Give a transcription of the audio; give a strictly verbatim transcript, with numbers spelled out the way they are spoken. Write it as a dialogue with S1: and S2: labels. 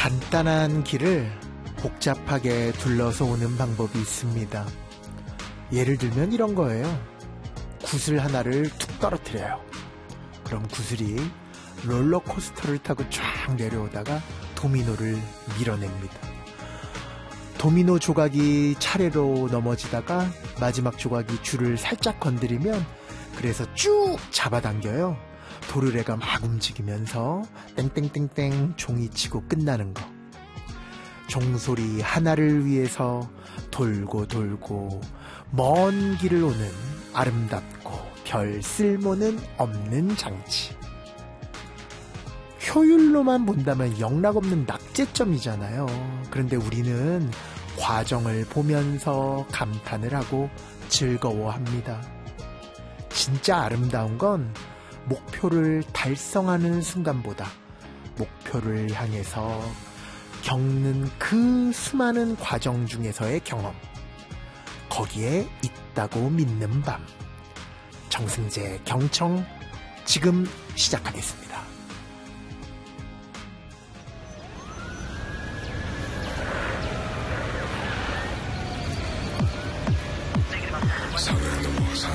S1: 간단한 길을 복잡하게 둘러서 오는 방법이 있습니다. 예를 들면 이런 거예요. 구슬 하나를 툭 떨어뜨려요. 그럼 구슬이 롤러코스터를 타고 쫙 내려오다가 도미노를 밀어냅니다. 도미노 조각이 차례로 넘어지다가 마지막 조각이 줄을 살짝 건드리면 그래서 쭉 잡아당겨요. 도르래가 막 움직이면서 땡땡땡땡 종이 치고 끝나는 거. 종소리 하나를 위해서 돌고 돌고 먼 길을 오는 아름답고 별 쓸모는 없는 장치. 효율로만 본다면 영락없는 낙제점이잖아요. 그런데 우리는 과정을 보면서 감탄을 하고 즐거워합니다. 진짜 아름다운 건 목표를 달성하는 순간보다 목표를 향해서 겪는 그 수많은 과정 중에서의 경험, 거기에 있다고 믿는 밤. 정승재 경청 지금 시작하겠습니다.